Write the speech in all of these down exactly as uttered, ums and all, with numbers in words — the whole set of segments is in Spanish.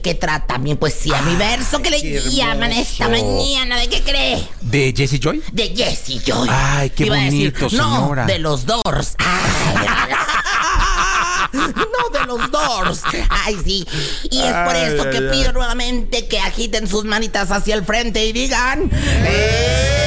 qué trata mi poesía, mi verso que le llaman esta mañana? ¿De qué cree? ¿De Jessie Joy? De Jessie Joy. Ay, qué Iba a bonito, decir, señora. No, de los Doors. Ay, no, de los Doors. Ay, sí. Y es por Ay, eso que ay, pido ay. nuevamente que agiten sus manitas hacia el frente y digan... ¡Eh!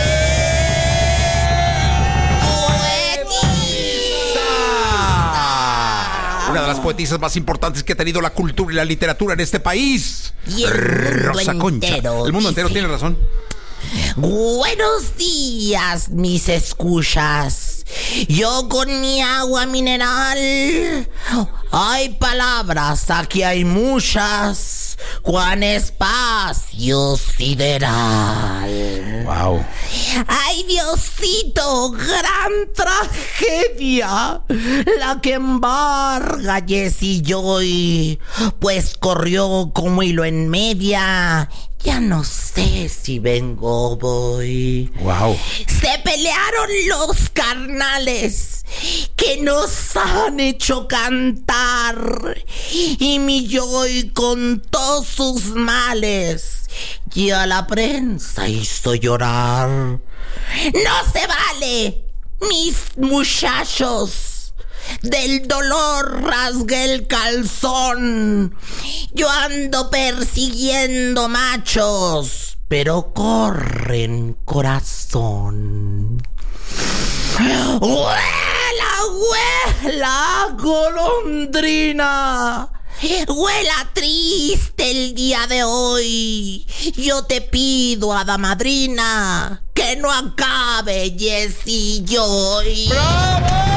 Una de las poetisas más importantes que ha tenido la cultura y la literatura en este país. Y el mundo Rosa Concha. entero, El mundo entero dice. tiene razón. Buenos días, mis escuchas. Yo con mi agua mineral. Hay palabras, aquí hay muchas. Cuán espacio sideral. Wow. Ay, Diosito, gran tragedia la que embarga Jessie Joy, pues corrió como hilo en media. Ya no sé si vengo o voy. Wow. Se pelearon los carnales que nos han hecho cantar. Y mi Joy contó sus males y a la prensa hizo llorar. No se vale, mis muchachos. Del dolor rasgué el calzón. Yo ando persiguiendo machos, pero corren corazón. ¡Huela, huela, golondrina! Huela triste el día de hoy. Yo te pido, hada madrina, que no acabe Jessie Joy. ¡Bravo!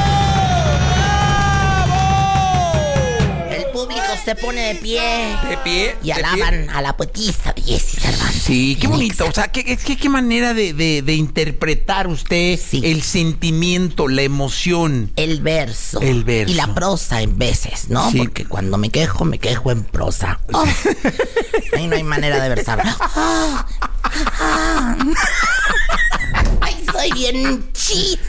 El público se pone de pie De pie. y de alaban pie. a la poetisa de Jessie Cervantes. Sí, qué bonito. O sea, qué, qué, qué manera de, de, de interpretar usted Sí. el sentimiento, la emoción. El verso. El verso. Y la prosa en veces, ¿no? Sí. Porque cuando me quejo, me quejo en prosa. Oh, ahí no hay manera de versar. Ah, ah. Ay, soy bien chispa.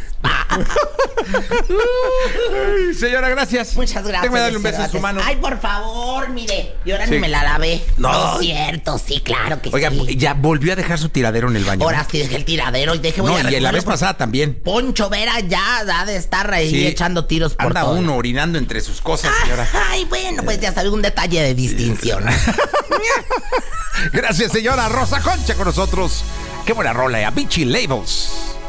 Ay, señora, gracias. Muchas gracias. Déjame darle un beso en Cervantes. su mano. Ay, por favor, mire. Y ahora Sí. ni me la lavé. No. No es cierto, sí, claro que Oiga, sí. ya volvió a dejar su tiradero en el baño. Ahora sí dejé el tiradero y dejé voy No, a y la recogerlo vez por- pasada también. Poncho Vera ya ha de estar ahí Sí. echando tiros por Anda todo. uno orinando entre sus cosas, señora. Ay, bueno, pues ya sabe, un detalle de distinción. Gracias, señora Rosa Concha, con nosotros. Qué buena rola, eh, Avicii Labels.